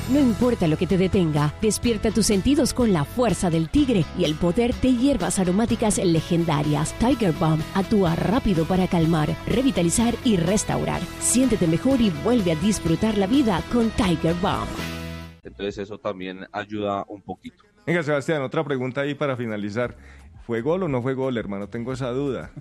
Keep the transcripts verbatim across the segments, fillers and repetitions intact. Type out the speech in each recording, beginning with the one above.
No importa lo que te detenga, despierta tus sentidos con la fuerza del tigre y el poder de hierbas aromáticas legendarias. Tiger Balm actúa rápido para calmar, revitalizar y restaurar. Siéntete mejor y vuelve a disfrutar la vida con Tiger Balm. Entonces eso también ayuda un poquito. Venga, Sebastián, otra pregunta ahí para finalizar. ¿Fue gol o no fue gol, hermano? Tengo esa duda.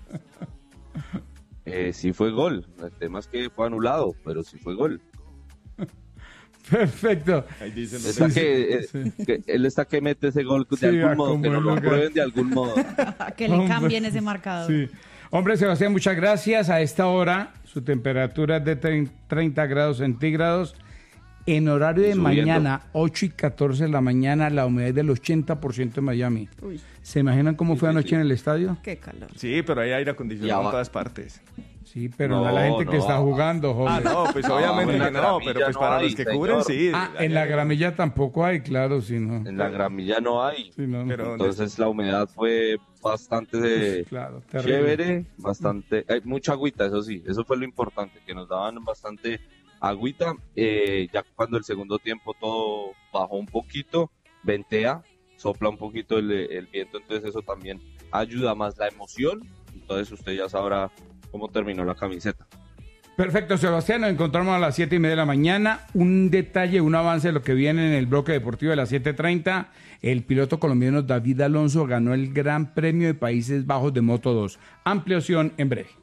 Eh, sí fue gol. El tema es que fue anulado, pero sí fue gol. Perfecto. Ahí dicen Él está, Sí, que, sí. eh, que, él está que mete ese gol de Sí, algún a modo, como que no el lo lugar. prueben de algún modo. Que le Hombre. cambien ese marcador. Sí. Hombre, Sebastián, muchas gracias. A esta hora su temperatura es de treinta grados centígrados. En horario de Subiendo. mañana, ocho y catorce de la mañana, la humedad es del ochenta por ciento en Miami. Uy, ¿Se imaginan cómo fue Sí, sí, anoche sí. en el estadio? qué calor. Sí, pero hay aire acondicionado Ya en va. todas partes. Sí, pero no, a la No, gente que no. está jugando, joven. Ah, no, pues No, obviamente en la que no, gramilla pero pues no para hay, los que señor. cubren, sí. Ah, en la gramilla tampoco hay, claro, sí, no. En la gramilla no hay. Sí, no, no. Pero- Entonces la humedad fue bastante Claro, terrible. chévere, bastante, hay mucha agüita, eso sí, eso fue lo importante, que nos daban bastante agüita. Eh, ya cuando el segundo tiempo todo bajó un poquito, ventea, sopla un poquito el, el viento, entonces eso también ayuda más la emoción. Entonces usted ya sabrá cómo terminó la camiseta. Perfecto, Sebastián, nos encontramos a las siete y media de la mañana. Un detalle, un avance de lo que viene en el bloque deportivo de las siete treinta. El piloto colombiano David Alonso ganó el Gran Premio de Países Bajos de Moto dos. Ampliación en breve.